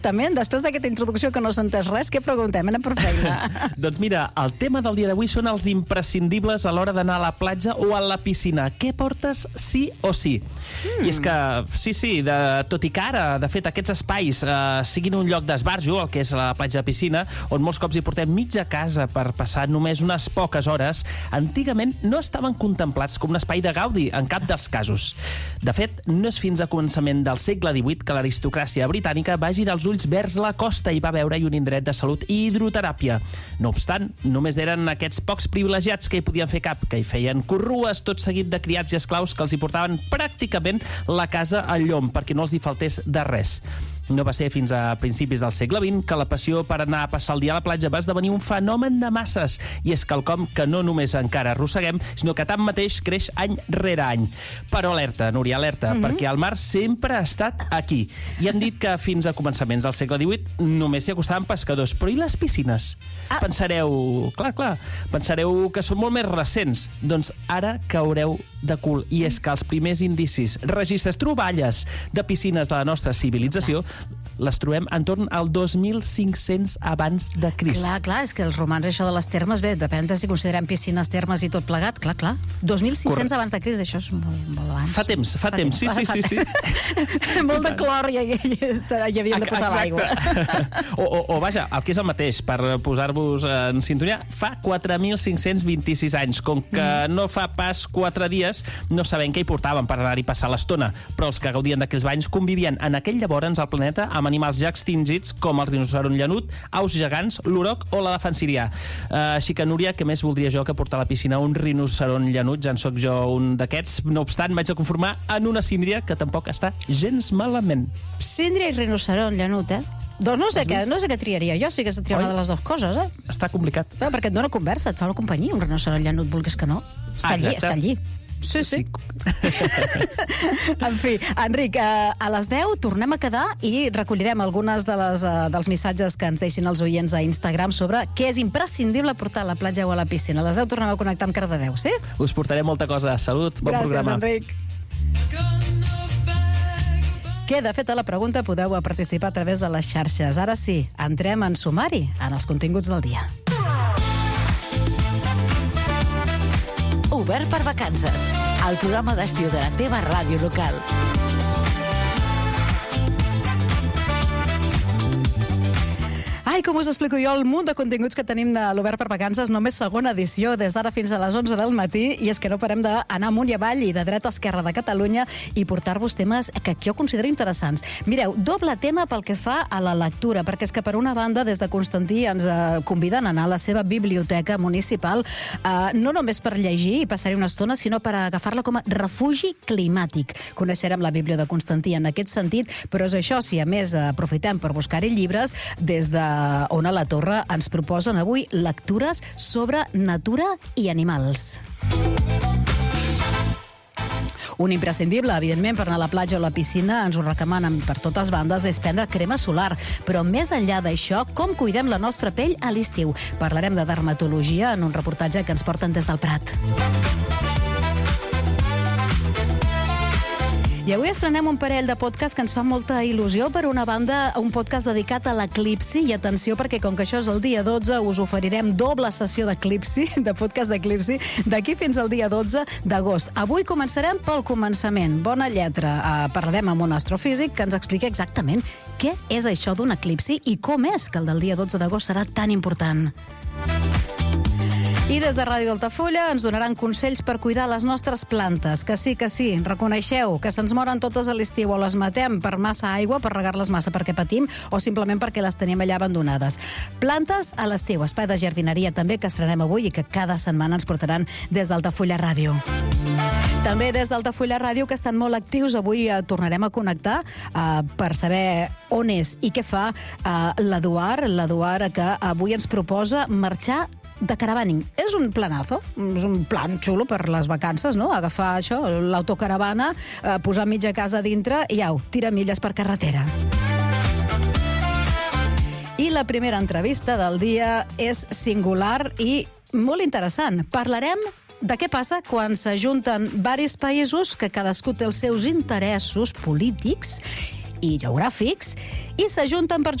Exactament, després d'aquesta introducció que no s'ha entès res, què preguntem? Anem per feina. Doncs mira, el tema del dia d'avui són els imprescindibles a l'hora d'anar a la platja o a la piscina. Què portes sí o sí? I és que, sí, tot i que ara, de fet, aquests espais siguin un lloc d'esbarjo, el que és la platja-piscina, on molts cops hi portem mitja casa per passar només unes poques hores, antigament no estaven contemplats com un espai de gaudi en cap dels casos. De fet, no és fins a començament del segle XVIII que l'aristocràcia britànica va girar els ulls vers la costa i va veure-hi un indret de salut i hidroteràpia. No obstant, només eren aquests pocs privilegiats que hi podien fer cap, que hi feien corrues tot seguit de criats i esclaus que els hi portaven pràcticament la casa al llom perquè no els hi faltés de res. No va ser fins a principis del segle XX que la passió per anar a passar el dia a la platja va esdevenir un fenomen de masses, i és quelcom que no només encara arrosseguem, sinó que tanmateix creix any rere any. Però alerta, Núria, alerta, perquè el mar sempre ha estat aquí. I han dit que fins a començaments del segle XVIII només s'hi acostaven pescadors. Però i les piscines? Pensareu, clar, pensareu que són molt més recents. Doncs ara caureu de cul. I és que els primers indicis, registres, troballes de piscines de la nostra civilització les trobem entorn al 2500 abans de Crist. Clar, és que els romans, això de les termes, bé, depèn de si considerem piscines, termes i tot plegat, clar. 2500 abans de Crist, això és molt abans. Fa temps, sí. Molt de clor i hi havien de posar l'aigua. O vaja, el que és el mateix, per posar-vos en sintonia, fa 4.526 anys. Com que no fa pas 4 dies, no sabem què hi portaven per anar-hi passar l'estona, però els que gaudien d'aquells banys convivien en aquell llavors al planeta amb animals ja extingits com el rinoceront llanut, aus gegants, l'uroc o l'elefant sirià. Així que, Núria, què més voldria jo que portar a la piscina un rinoceront llanut? Ja en soc jo un d'aquests. No obstant, m'haig de conformar en una síndria que tampoc està gens malament. Síndria i rinoceront llanut, Doncs no sé què triaria jo, si hagués de triar una de les dues coses, Està complicat. Perquè et dona conversa, et fa una companyia, un rinoceront llanut, vulguis que no. Està allí. Sí. En fi, Enric, a les 10 tornem a quedar i recollirem algunes dels missatges que ens deixin els oients a Instagram sobre què és imprescindible portar a la platja o a la piscina. A les 10 tornem a connectar amb Cardedeu, sí? Us portaré molta cosa. Salut, bon programa. Gràcies, Enric. Queda feta la pregunta, podeu participar a través de les xarxes. Ara sí, entrem en sumari, en els continguts del dia. Obert per vacances, el programa d'estiu de la teva ràdio local. Ai, com us explico jo el munt de continguts que tenim de l'Obert per Vacances, només segona edició, des d'ara fins a les 11 del matí, i és que no parem d'anar amunt i avall i de dreta a esquerra de Catalunya i portar-vos temes que jo considero interessants. Mireu, doble tema pel que fa a la lectura, perquè és que per una banda, des de Constantí ens conviden a anar a la seva biblioteca municipal, no només per llegir i passar-hi una estona, sinó per agafar-la com a refugi climàtic. Coneixerem la Bíblia de Constantí en aquest sentit, però és això, si a més aprofitem per buscar-hi llibres, des de on a la Torre ens proposen avui lectures sobre natura i animals. Un imprescindible, evidentment, per anar a la platja o a la piscina, ens ho recomanen per totes bandes, és prendre crema solar. Però més enllà d'això, com cuidem la nostra pell a l'estiu? Parlarem de dermatologia en un reportatge que ens porten des del Prat. I avui estrenem un parell de podcasts que ens fa molta il·lusió. Per una banda, un podcast dedicat a l'eclipsi. I atenció, perquè com que això és el dia 12, us oferirem doble sessió d'eclipsi, de podcast d'eclipsi, d'aquí fins al dia 12 d'agost. Avui començarem pel començament. Bona lletra. Parlarem amb un astrofísic que ens explica exactament què és això d'un eclipsi i com és que el del dia 12 d'agost serà tan important. I des de Ràdio Altafulla ens donaran consells per cuidar les nostres plantes. Que sí, reconeixeu que se'ns moren totes a l'estiu o les matem per massa aigua, per regar-les massa perquè patim, o simplement perquè les tenim allà abandonades. Plantes a l'estiu, espai de jardineria també que estrenem avui i que cada setmana ens portaran des d'Altafulla Ràdio. També des d'Altafulla Ràdio, que estan molt actius, avui tornarem a connectar per saber on és i què fa l'Eduard, que avui ens proposa marxar de caravaning. És un planazo, és un plan xulo per les vacances, no? Agafar això, l'autocaravana, posar mitja casa dintre i au, tira milles per carretera. I la primera entrevista del dia és singular i molt interessant. Parlarem de què passa quan s'ajunten diversos països que cadascú té els seus interessos polítics i geogràfics i s'ajunten per